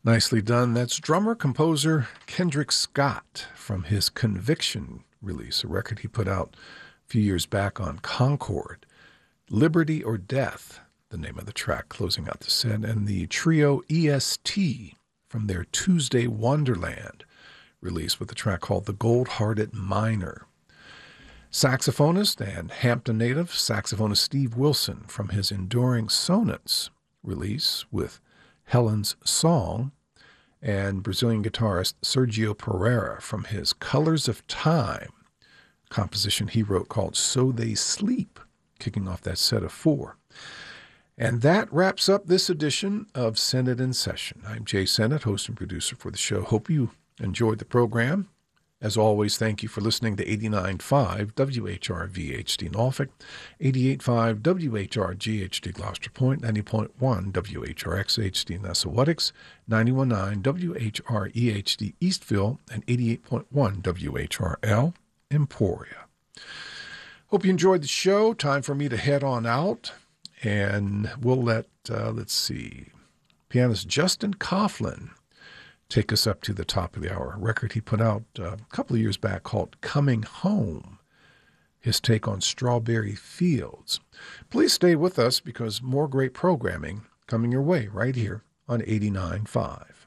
Nicely done. That's drummer-composer Kendrick Scott from his Conviction release, a record he put out a few years back on Concord. Liberty or Death, the name of the track, closing out the set, and the trio EST from their Tuesday Wonderland release with a track called The Gold-Hearted Miner. Saxophonist and Hampton native, saxophonist Steve Wilson from his Enduring Sonnets release with Helen's Song, and Brazilian guitarist Sergio Pereira from his Colors of Time composition he wrote called So They Sleep, kicking off that set of four. And that wraps up this edition of Sennett in Session. I'm Jay Sennett, host and producer for the show. Hope you enjoyed the program. As always, thank you for listening to 89.5 WHRV-HD Norfolk, 88.5 WHRG-HD Gloucester Point, 90.1 WHRX-HD Nessawatix, 91.9 WHRE-HD Eastville, and 88.1 WHRL Emporia. Hope you enjoyed the show. Time for me to head on out, and we'll let, pianist Justin Coughlin take us up to the top of the hour. A record he put out a couple of years back called Coming Home, his take on Strawberry Fields. Please stay with us because more great programming coming your way right here on 89.5.